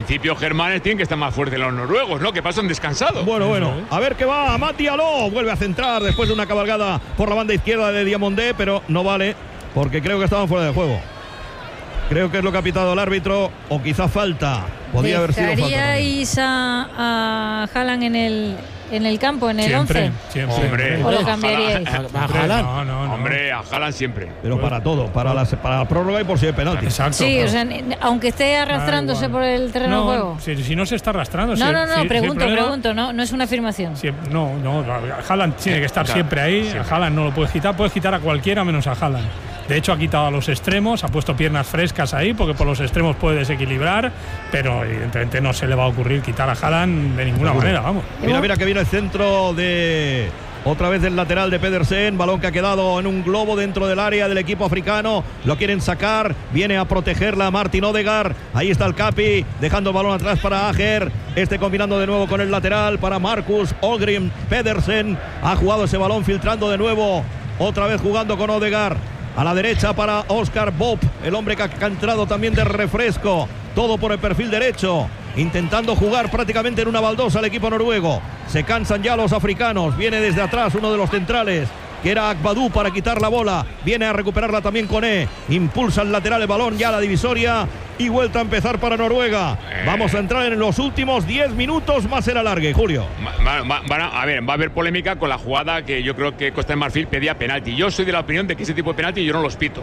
principio Germanes tienen que estar más fuertes los noruegos, ¿no? Que pasan descansados. Bueno, a ver qué va. Amad Diallo vuelve a centrar después de una cabalgada por la banda izquierda de Diamondé, pero no vale porque creo que estaban fuera de juego. Creo que es lo que ha pitado el árbitro, o quizá falta. Podría haber sido falta. ¿Dejaríais a Haaland en el campo, en el 11? Siempre. Hombre, ¿O lo cambiaríais? ¿A Haaland? No. Hombre, a Haaland siempre. Pero para todo, para la prórroga y por si hay penalti. Exacto. Sí, o sea, aunque esté arrastrándose por el terreno de juego. Si no se está arrastrando. No, pregunto, no es una afirmación. No, Haaland tiene que estar siempre ahí. Siempre. A Haaland no lo puedes quitar a cualquiera menos a Haaland. De hecho, ha quitado a los extremos, ha puesto piernas frescas ahí, porque por los extremos puede desequilibrar, pero evidentemente no se le va a ocurrir quitar a Haaland de ninguna manera, vamos. Mira que viene el centro de... Otra vez el lateral de Pedersen, balón que ha quedado en un globo dentro del área del equipo africano, lo quieren sacar, viene a protegerla Martin Odegaard, ahí está el Capi, dejando el balón atrás para Ajer, combinando de nuevo con el lateral para Marcus Holmgren. Pedersen ha jugado ese balón filtrando de nuevo, otra vez jugando con Odegaard. A la derecha para Oscar Bob, el hombre que ha entrado también de refresco. Todo por el perfil derecho, intentando jugar prácticamente en una baldosa el equipo noruego. Se cansan ya los africanos. Viene desde atrás uno de los centrales, que era Akbadou, para quitar la bola. Viene a recuperarla también Koné. Impulsa el lateral el balón ya a la divisoria. Y vuelta a empezar para Noruega. Vamos a entrar en los últimos 10 minutos más el alargue, Julio. Va a haber polémica con la jugada que yo creo que Costa de Marfil pedía penalti. Yo soy de la opinión de que ese tipo de penalti yo no los pito.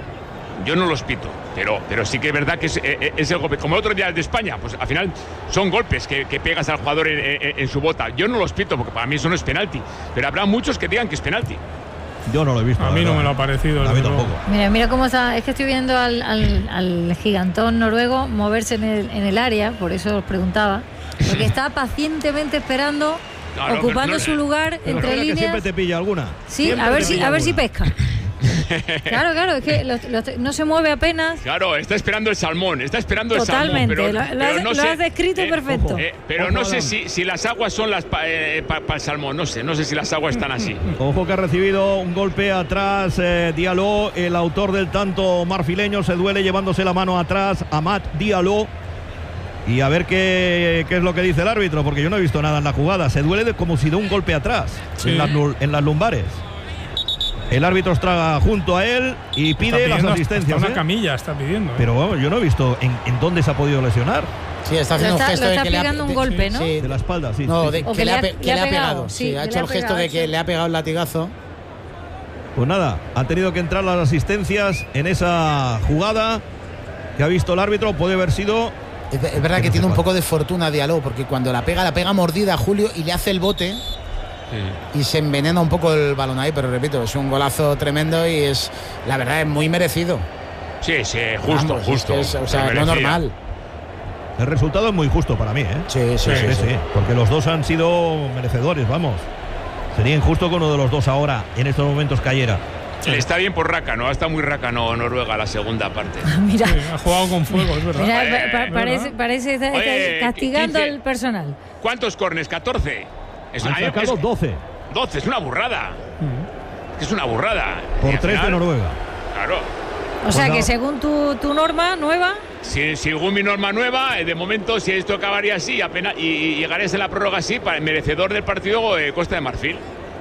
Pero sí que es verdad que es el golpe. Como el otro día el de España, pues al final son golpes que pegas al jugador en su bota. Yo no los pito porque para mí eso no es penalti. Pero habrá muchos que digan que es penalti. Yo no lo he visto. A mí no me lo ha parecido. A mí tampoco. Mira cómo está. Es que estoy viendo al gigantón noruego moverse en el área, por eso os preguntaba. Porque está pacientemente esperando, ocupando su lugar entre líneas. Que siempre te pilla alguna. Sí, a ver si pesca. Claro, es que no se mueve apenas. Claro, está esperando el salmón. Totalmente, pero no lo has descrito perfecto. Pero no sé si las aguas son las para el salmón. No sé si las aguas están así. Ojo que ha recibido un golpe atrás Diallo, el autor del tanto marfileño, se duele llevándose la mano atrás, Amad Diallo. Y a ver qué es lo que dice el árbitro, porque yo no he visto nada en la jugada. Se duele como si de un golpe atrás, en las lumbares. El árbitro está junto a él y pide las asistencias. Una camilla está pidiendo. Pero vamos, yo no he visto en dónde se ha podido lesionar. Sí, está haciendo un gesto de que pegando un golpe, ¿no? De la espalda, sí. No, sí. que le ha pegado. Sí, ha hecho el gesto de que le ha pegado el latigazo. Pues nada, han tenido que entrar las asistencias en esa jugada que ha visto el árbitro. Puede haber sido... Es verdad que tiene un poco de fortuna Diallo, porque cuando la pega mordida a Julio y le hace el bote... Sí. Y se envenena un poco el balón ahí, pero repito, es un golazo tremendo y la verdad es muy merecido. Sí, justo. O sea, no normal. El resultado es muy justo para mí, ¿eh? Sí. Porque los dos han sido merecedores, vamos. Sería injusto que uno de los dos ahora, en estos momentos, cayera. Sí. Está bien por Rácano, está muy Rácano Noruega la segunda parte. Mira, sí, ha jugado con fuego, es verdad. Mira, parece estar castigando 15. al personal. ¿Cuántos corners? 14. Han sacado 12. 12, es una burrada. Es una burrada. Por 3 de Noruega. Claro. O sea que según tu norma nueva... Según mi norma nueva, de momento, si esto acabaría así apenas, y llegarías en la prórroga así, para el merecedor del partido Costa de Marfil.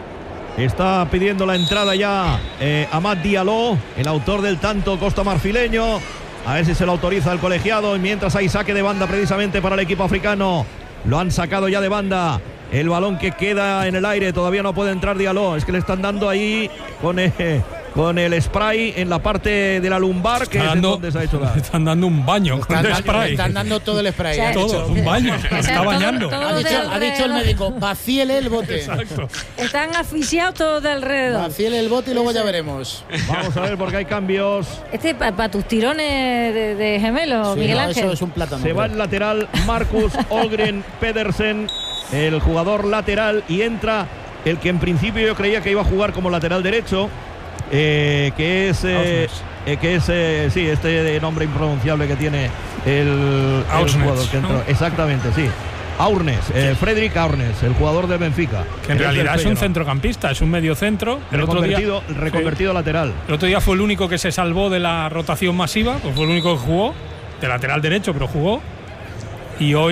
Está pidiendo la entrada ya Amad Diallo, el autor del tanto costamarfileño. A ver si se lo autoriza el colegiado. Y mientras hay saque de banda precisamente para el equipo africano. Lo han sacado ya de banda. El balón que queda en el aire, todavía no puede entrar Diallo. Es que le están dando ahí con el spray en la parte de la lumbar, que es donde se ha hecho le están dando un baño con el spray. Le están dando todo el spray. Todo, un baño. Se está bañando. Ha dicho el médico, vacíele el bote. Exacto. Están asfixiados todos de alrededor. Vacíele el bote y luego ya veremos. Vamos a ver porque hay cambios. Para tus tirones de gemelos, sí, Miguel Ángel. Eso es un plátano. Se va el lateral Marcus Holmgren Pedersen, el jugador lateral, y entra el que en principio yo creía que iba a jugar como lateral derecho, que es este nombre impronunciable que tiene el jugador que entró. Exactamente, sí. Aurnes, Fredrik Aurnes, el jugador del Benfica. Que en realidad es un centrocampista, es un mediocentro. Reconvertido lateral. El otro día fue el único que se salvó de la rotación masiva, pues fue el único que jugó, de lateral derecho, pero jugó. Y hoy